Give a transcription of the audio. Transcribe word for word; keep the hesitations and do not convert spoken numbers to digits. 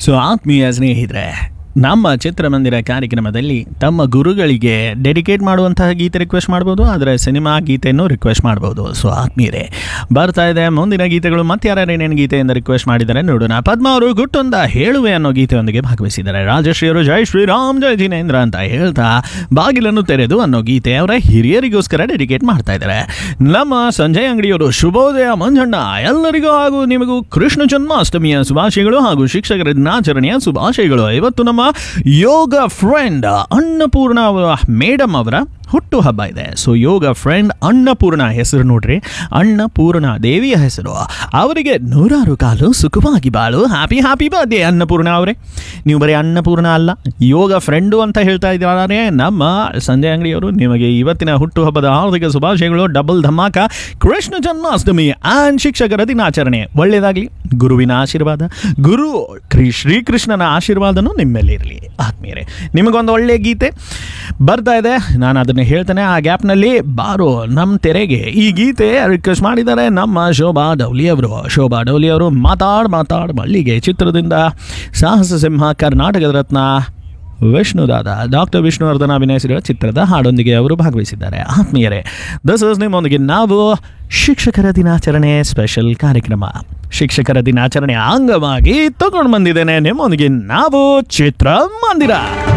So ಆತ್ಮೀಯ ಸ್ನೇಹಿತರೆ, ನಮ್ಮ ಚಿತ್ರಮಂದಿರ ಕಾರ್ಯಕ್ರಮದಲ್ಲಿ ತಮ್ಮ ಗುರುಗಳಿಗೆ ಡೆಡಿಕೇಟ್ ಮಾಡುವಂತಹ ಗೀತೆ ರಿಕ್ವೆಸ್ಟ್ ಮಾಡ್ಬೋದು, ಆದರೆ ಸಿನಿಮಾ ಗೀತೆಯನ್ನು ರಿಕ್ವೆಸ್ಟ್ ಮಾಡ್ಬೋದು. ಸೊ ಆತ್ಮೀಯರೇ, ಬರ್ತಾ ಇದೆ ಮುಂದಿನ ಗೀತೆಗಳು. ಮತ್ತೆ ಯಾರು ಏನೇನು ಗೀತೆಯಿಂದ ರಿಕ್ವೆಸ್ಟ್ ಮಾಡಿದ್ದಾರೆ ನೋಡೋಣ. ಪದ್ಮ ಅವರು ಗುಟ್ಟೊಂದ ಹೇಳುವೆ ಅನ್ನೋ ಗೀತೆಯೊಂದಿಗೆ ಭಾಗವಹಿಸಿದ್ದಾರೆ. ರಾಜಶ್ರೀ ಅವರು ಜೈ ಶ್ರೀರಾಮ್ ಜೈ ಜಿನೇಂದ್ರ ಅಂತ ಹೇಳ್ತಾ ಬಾಗಿಲನ್ನು ತೆರೆದು ಅನ್ನೋ ಗೀತೆ ಅವರ ಹಿರಿಯರಿಗೋಸ್ಕರ ಡೆಡಿಕೇಟ್ ಮಾಡ್ತಾ ಇದ್ದಾರೆ. ನಮ್ಮ ಸಂಜಯ್ ಅಂಗಡಿಯವರು ಶುಭೋದಯ ಮಂಜಣ್ಣ, ಎಲ್ಲರಿಗೂ ಹಾಗೂ ನಿಮಗೂ ಕೃಷ್ಣ ಜನ್ಮಾಷ್ಟಮಿಯ ಶುಭಾಶಯಗಳು ಹಾಗೂ ಶಿಕ್ಷಕರ ದಿನಾಚರಣೆಯ ಶುಭಾಶಯಗಳು. ಇವತ್ತು ನಮ್ಮ ಯೋಗ ಫ್ರೆಂಡ್ ಅನ್ನಪೂರ್ಣ ಮೇಡಮ್ ಅವರ ಹುಟ್ಟು ಹಬ್ಬ ಇದೆ. ಸೊ ಯೋಗ ಫ್ರೆಂಡ್ ಅನ್ನಪೂರ್ಣ ಹೆಸರು ನೋಡ್ರಿ, ಅನ್ನಪೂರ್ಣ ದೇವಿಯ ಹೆಸರು. ಅವರಿಗೆ ನೂರಾರು ಕಾಲು ಸುಖವಾಗಿ ಬಾಳು. ಹ್ಯಾಪಿ ಹ್ಯಾಪಿ ಬರ್ತ್ಡೇ ಅನ್ನಪೂರ್ಣ ಅವರೇ. ನೀವು ಬರೀ ಅನ್ನಪೂರ್ಣ ಅಲ್ಲ, ಯೋಗ ಫ್ರೆಂಡು ಅಂತ ಹೇಳ್ತಾ ಇದ್ದಾರೆ ನಮ್ಮ ಸಂಜಯ್ ಅಂಗಡಿಯವರು. ನಿಮಗೆ ಇವತ್ತಿನ ಹುಟ್ಟು ಹಬ್ಬದ ಹಾರ್ದಿಕ ಶುಭಾಶಯಗಳು. ಡಬಲ್ ಧಮಾಕ, ಕೃಷ್ಣ ಜನ್ಮಾಷ್ಟಮಿ ಆ್ಯಂಡ್ ಶಿಕ್ಷಕರ ದಿನಾಚರಣೆ ಒಳ್ಳೆಯದಾಗಲಿ. ಗುರುವಿನ ಆಶೀರ್ವಾದ, ಗುರು ಶ್ರೀಕೃಷ್ಣನ ಆಶೀರ್ವಾದನೂ ನಿಮ್ಮೇಲೆ ಇರಲಿ. ಆತ್ಮೀಯರೇ, ನಿಮಗೊಂದು ಒಳ್ಳೆಯ ಗೀತೆ ಬರ್ತಾ ಇದೆ, ನಾನು ಅದನ್ನು ಹೇಳ್ತೇನೆ. ಆ ಗ್ಯಾಪ್ನಲ್ಲಿ ಬಾರೋ ನಮ್ಮ ತೆರೆಗೆ ಈ ಗೀತೆ ರಿಕ್ವೆಸ್ಟ್ ಮಾಡಿದ್ದಾರೆ ನಮ್ಮ ಶೋಭಾ ಡೌಲಿ ಅವರು. ಶೋಭಾ ಡೌಲಿ ಅವರು ಮಾತಾಡ್ ಮಾತಾಡ್ ಮಲ್ಲಿಗೆ ಚಿತ್ರದಿಂದ ಸಾಹಸ ಸಿಂಹ ಕರ್ನಾಟಕದ ರತ್ನ ವಿಷ್ಣುದಾದ ಡಾಕ್ಟರ್ ವಿಷ್ಣುವರ್ಧನ ಅಭಿನಯಿಸಿರುವ ಚಿತ್ರದ ಹಾಡೊಂದಿಗೆ ಅವರು ಭಾಗವಹಿಸಿದ್ದಾರೆ. ಆತ್ಮೀಯರೇ, ದಸ್ ಇಸ್ ನಿಮ್ಮೊಂದಿಗೆ ನಾವು ಶಿಕ್ಷಕರ ದಿನಾಚರಣೆ ಸ್ಪೆಷಲ್ ಕಾರ್ಯಕ್ರಮ. ಶಿಕ್ಷಕರ ದಿನಾಚರಣೆ ಅಂಗವಾಗಿ ತಗೊಂಡು ಬಂದಿದ್ದೇನೆ ನಿಮ್ಮೊಂದಿಗೆ ನಾವು ಚಿತ್ರಮಂದಿರ.